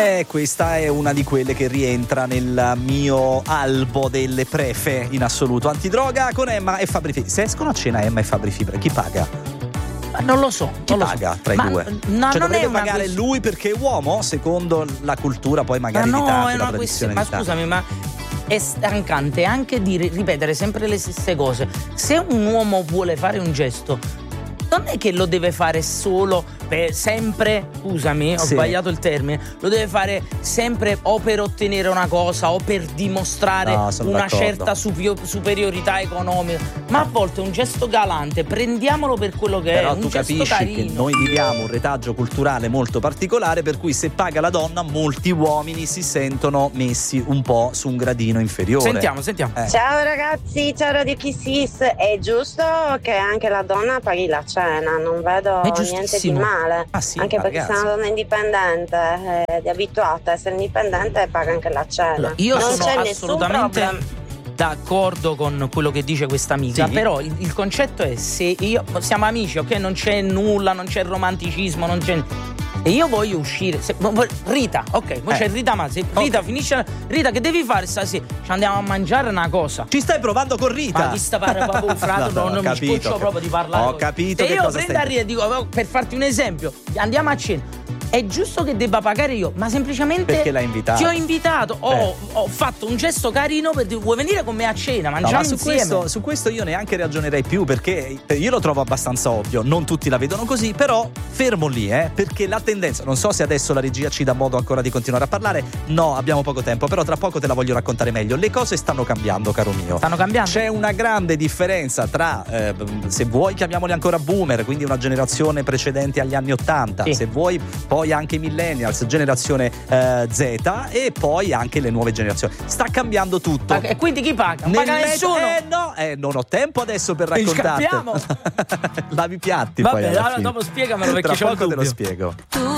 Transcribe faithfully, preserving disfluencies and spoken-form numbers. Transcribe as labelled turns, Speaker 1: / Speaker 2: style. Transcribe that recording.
Speaker 1: Eh, questa è una di quelle che rientra nel mio albo delle prefe in assoluto. Antidroga con Emma e Fabri Fibra. Se escono a cena Emma e Fabri Fibra, chi paga?
Speaker 2: Ma non lo so.
Speaker 1: Chi
Speaker 2: non
Speaker 1: paga
Speaker 2: lo so.
Speaker 1: tra i
Speaker 2: Ma,
Speaker 1: due?
Speaker 2: No,
Speaker 1: cioè
Speaker 2: non
Speaker 1: dovrebbe
Speaker 2: è una
Speaker 1: pagare
Speaker 2: quest-
Speaker 1: lui perché è uomo, secondo la cultura poi magari
Speaker 2: ma
Speaker 1: di
Speaker 2: no,
Speaker 1: tanti,
Speaker 2: è
Speaker 1: la
Speaker 2: una
Speaker 1: tradizione
Speaker 2: questione. Ma
Speaker 1: di tanti.
Speaker 2: scusami, ma è stancante anche dire, ripetere sempre le stesse cose. Se un uomo vuole fare un gesto, non è che lo deve fare solo per sempre, scusami, ho
Speaker 1: Sì.
Speaker 2: sbagliato il termine, lo deve fare sempre o per ottenere una cosa o per dimostrare
Speaker 1: No, sono
Speaker 2: una
Speaker 1: d'accordo.
Speaker 2: certa supio- superiorità economica. Ma a volte un gesto galante, prendiamolo per quello che
Speaker 1: Però
Speaker 2: è, un
Speaker 1: tu
Speaker 2: gesto
Speaker 1: capisci
Speaker 2: carino.
Speaker 1: che noi viviamo un retaggio culturale molto particolare, per cui se paga la donna molti uomini si sentono messi un po' su un gradino inferiore.
Speaker 2: Sentiamo, sentiamo.
Speaker 1: Eh.
Speaker 3: Ciao ragazzi, ciao Radio Kissis. È giusto che anche la donna paghi la cena, non vedo
Speaker 2: È
Speaker 3: niente di
Speaker 2: giustissimo.
Speaker 3: male.
Speaker 1: Ah sì,
Speaker 3: anche
Speaker 1: ma
Speaker 3: perché
Speaker 1: ragazzi.
Speaker 3: se una donna indipendente eh, è abituata a essere indipendente paga anche la cena.
Speaker 2: Allora, io
Speaker 3: non
Speaker 2: sono
Speaker 3: c'è nessun
Speaker 2: assolutamente
Speaker 3: problema.
Speaker 2: d'accordo con quello che dice questa amica,
Speaker 1: Sì.
Speaker 2: però il, il concetto è: se io siamo amici, ok, non c'è nulla, non c'è romanticismo, non c'è. E io voglio uscire. Se, Rita, ok, poi
Speaker 1: Eh.
Speaker 2: c'è Rita, ma se Rita finisce. Rita, che devi fare stasera? Ci andiamo a mangiare una cosa.
Speaker 1: Ci stai provando con Rita?
Speaker 2: Ma ti sta pare proprio un frato,
Speaker 1: No, no,
Speaker 2: non, non
Speaker 1: ho
Speaker 2: mi
Speaker 1: capito,
Speaker 2: scoccio
Speaker 1: ho
Speaker 2: proprio di parlare.
Speaker 1: ho capito
Speaker 2: Se
Speaker 1: che
Speaker 2: io
Speaker 1: cosa
Speaker 2: prendo
Speaker 1: stai-
Speaker 2: a Rita e dico, oh, per farti un esempio, andiamo a cena. È giusto che debba pagare io, ma semplicemente
Speaker 1: Perché l'hai invitato.
Speaker 2: ti ho invitato, ho,
Speaker 1: Eh.
Speaker 2: ho fatto un gesto carino per dire: vuoi venire con me a cena?
Speaker 1: No,
Speaker 2: Mangiamo
Speaker 1: ma su
Speaker 2: insieme.
Speaker 1: questo, su questo io neanche ragionerei più, perché io lo trovo abbastanza ovvio, non tutti la vedono così, però fermo lì, eh, perché la tendenza, non so se adesso la regia ci dà modo ancora di continuare a parlare, no, abbiamo poco tempo, però tra poco te la voglio raccontare meglio. Le cose stanno cambiando, caro mio.
Speaker 2: Stanno cambiando?
Speaker 1: C'è una grande differenza tra, eh, se vuoi chiamiamoli ancora boomer, quindi una generazione precedente agli anni ottanta,
Speaker 2: Sì.
Speaker 1: se vuoi poi anche i millennials, generazione eh, Z, e poi anche le nuove generazioni. Sta cambiando tutto.
Speaker 2: Ma- E quindi chi paga? Non
Speaker 1: Nel
Speaker 2: paga
Speaker 1: mezzo-
Speaker 2: nessuno?
Speaker 1: Eh no, eh, non ho tempo adesso per
Speaker 2: E
Speaker 1: raccontarti.
Speaker 2: scappiamo?
Speaker 1: Lavi i piatti
Speaker 2: Vabbè,
Speaker 1: poi alla
Speaker 2: allora
Speaker 1: fine.
Speaker 2: dopo spiegamelo, perché
Speaker 1: Tra
Speaker 2: c'ho il
Speaker 1: poco te lo
Speaker 2: dubbio.
Speaker 1: spiego.